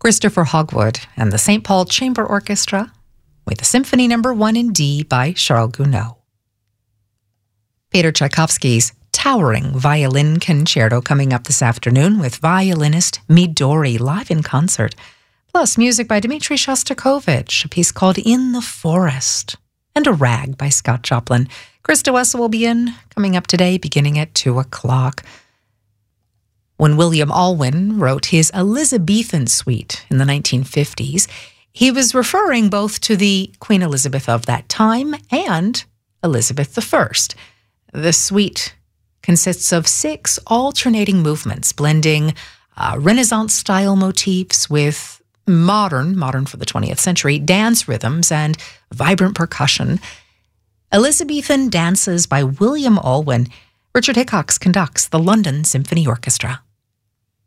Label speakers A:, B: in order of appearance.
A: Christopher Hogwood and the St. Paul Chamber Orchestra with the Symphony No. 1 in D by Charles Gounod. Peter Tchaikovsky's towering violin concerto coming up this afternoon with violinist Midori live in concert. Plus music by Dmitri Shostakovich, a piece called In the Forest, and a rag by Scott Joplin. Krista Wessel will be in coming up today beginning at 2 o'clock. When William Alwyn wrote his Elizabethan suite in the 1950s, he was referring both to the Queen Elizabeth of that time and Elizabeth I. The suite consists of 6 alternating movements, blending Renaissance-style motifs with modern for the 20th century, dance rhythms and vibrant percussion. Elizabethan Dances by William Alwyn. Richard Hickox conducts the London Symphony Orchestra.